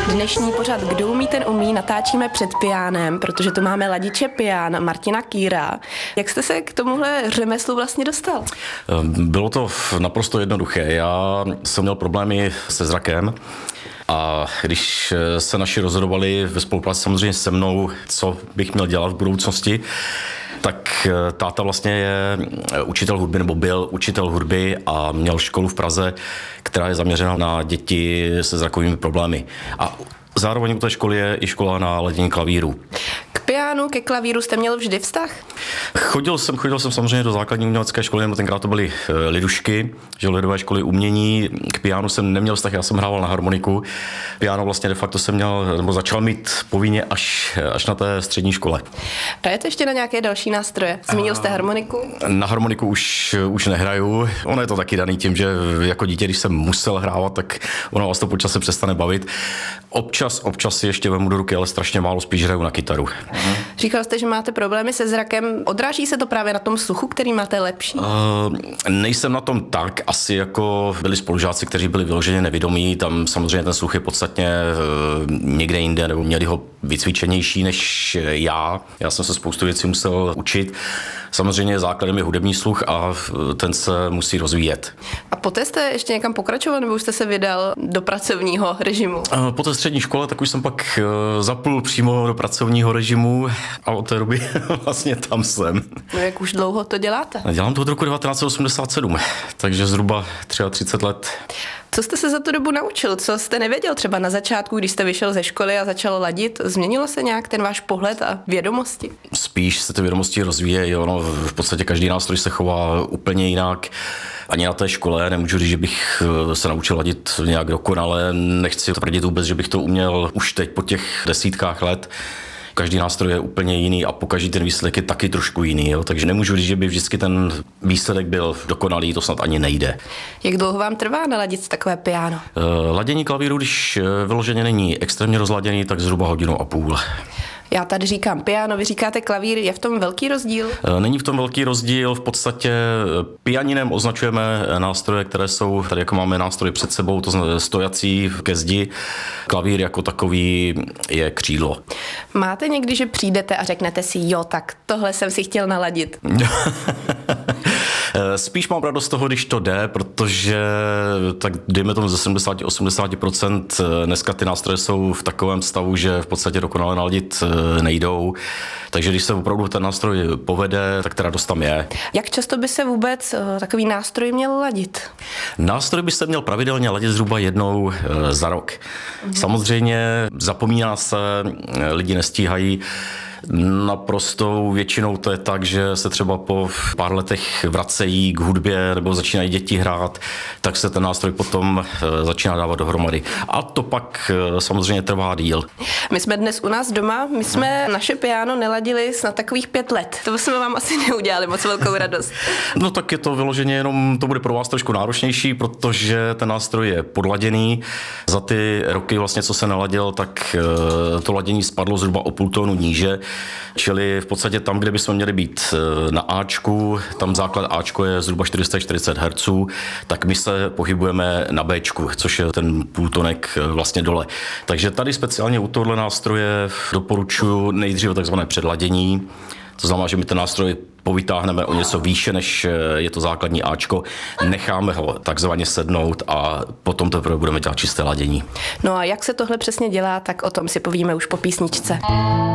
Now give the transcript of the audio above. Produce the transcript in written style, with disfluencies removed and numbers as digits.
Dnešní pořad Kdo umí, ten umí natáčíme před pianem, protože tu máme ladiče pian Martina Kýra. Jak jste se k tomuhle řemeslu vlastně dostal? Bylo to naprosto jednoduché. Já jsem měl problémy se zrakem. A když se naši rozhodovali ve spolupráci samozřejmě se mnou, co bych měl dělat v budoucnosti, tak táta vlastně je učitel hudby, nebo byl učitel hudby a měl školu v Praze, která je zaměřena na děti se zrakovými problémy. A zároveň u té školy je i škola na ladění klavíru. K pianu, ke klavíru jste měl vždy vztah? Chodil jsem samozřejmě do základní umělecké školy, nebo tenkrát to byly lidušky, že lidové školy umění. K pianu jsem neměl vztah, já jsem hrával na harmoniku. Piano vlastně de facto jsem měl, nebo začal mít povinně až na té střední škole. Hrajete ještě na nějaké další nástroje? Zmínil jste harmoniku? Na harmoniku už nehraju. Ono je to taky daný tím, že jako dítě, když jsem musel hrávat, tak ono vás to po čase přestane bavit. Občas si ještě vemu do ruky, ale strašně málo, spíš hraju na kytaru. Říkal jste, že máte problémy se zrakem. Odráží se to právě na tom sluchu, který máte lepší? Nejsem na tom tak, asi jako byli spolužáci, kteří byli vyloženě nevědomí. Tam samozřejmě ten sluch je podstatně někde jinde, nebo měli ho vycvičenější než já. Já jsem se spoustu věcí musel učit. Samozřejmě základem je hudební sluch a ten se musí rozvíjet. A poté jste ještě někam pokračoval, nebo už jste se vydal do pracovního režimu? Po té střední škole tak už jsem pak zaplul přímo do pracovního režimu a od té doby vlastně tam jsem. No jak už dlouho to děláte? Dělám to od roku 1987, takže zhruba 33 let. Co jste se za tu dobu naučil? Co jste nevěděl třeba na začátku, když jste vyšel ze školy a začal ladit? Změnilo se nějak ten váš pohled a vědomosti? Spíš se ty vědomosti rozvíjejí. Ono v podstatě každý nástroj se chová úplně jinak. Ani na té škole nemůžu říct, že bych se naučil ladit nějak dokonale. Nechci tvrdit vůbec, že bych to uměl už teď po těch desítkách let. Každý nástroj je úplně jiný a pokaždý ten výsledek je taky trošku jiný. Jo? Takže nemůžu říct, že by vždycky ten výsledek byl dokonalý, to snad ani nejde. Jak dlouho vám trvá naladit takové piano? Ladění klavíru, když vyloženě není extrémně rozladěný, tak zhruba 1,5 hodiny. Já tady říkám piano, vy říkáte klavír, je v tom velký rozdíl? Není v tom velký rozdíl, v podstatě pianinem označujeme nástroje, které jsou, tady jako máme nástroje před sebou, to znamená stojací ke zdi, klavír jako takový je křídlo. Máte někdy, že přijdete a řeknete si, jo, tak tohle jsem si chtěl naladit? Spíš mám radost z toho, když to jde, protože tak dejme tomu ze 70-80% dneska ty nástroje jsou v takovém stavu, že v podstatě dokonale naladit nejdou. Takže když se opravdu ten nástroj povede, tak ta radost tam je. Jak často by se vůbec takový nástroj měl ladit? Nástroj by se měl pravidelně ladit zhruba jednou za rok. Samozřejmě zapomíná se, lidi nestíhají. Naprostou většinou to je tak, že se třeba po pár letech vracejí k hudbě nebo začínají děti hrát, tak se ten nástroj potom začíná dávat dohromady. A to pak samozřejmě trvá díl. My jsme dnes u nás doma, my jsme naše piano neladili snad takových 5 let. To jsme vám asi neudělali moc velkou radost. No tak je to vyloženě jenom, to bude pro vás trošku náročnější, protože ten nástroj je podladěný. Za ty roky vlastně, co se naladil, tak to ladění spadlo zhruba o půl tónu níže. Čili v podstatě tam, kde bychom měli být na Ačku, tam základ Ačko je zhruba 440 Hz, tak my se pohybujeme na Bčku, což je ten půltonek vlastně dole. Takže tady speciálně u tohle nástroje doporučuji nejdříve takzvané předladění. To znamená, že my ten nástroj povytáhneme o něco výše, než je to základní Ačko, necháme ho takzvaně sednout a potom teprve budeme dělat čisté ladění. No a jak se tohle přesně dělá, tak o tom si povíme už po písničce.